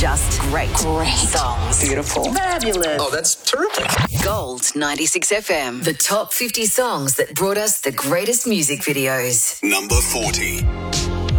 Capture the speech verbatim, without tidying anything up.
just great, great songs. Beautiful. Fabulous. Oh, that's terrific. Gold ninety-six F M. The top fifty songs that brought us the greatest music videos. Number forty.